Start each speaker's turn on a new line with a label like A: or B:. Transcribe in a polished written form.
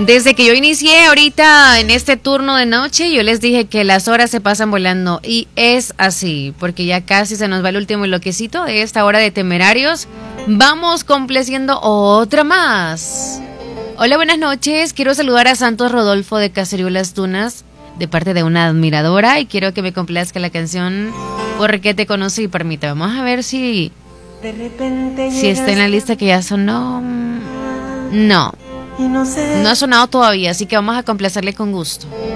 A: Desde que yo inicié ahorita en este turno de noche, yo les dije que las horas se pasan volando y es así, porque ya casi se nos va el último bloquecito de esta hora de Temerarios. Vamos complaciendo otra más. Hola, buenas noches. Quiero saludar a Santos Rodolfo de Caceriolas Tunas, de parte de una admiradora, y quiero que me complazca la canción Porque te conocí. Permítame, vamos a ver si está en la lista que ya sonó. No ha sonado todavía, así que vamos a complacerle con gusto.